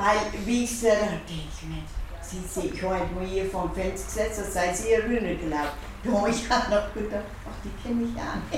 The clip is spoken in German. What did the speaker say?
Weil, wie ich gesagt habe, denke ich mir, ich habe heute mal hier vor dem Fenster gesetzt, das sei sie ja Rühne gelaufen. Da habe ich auch noch gedacht, ach, die kenne ich auch nicht.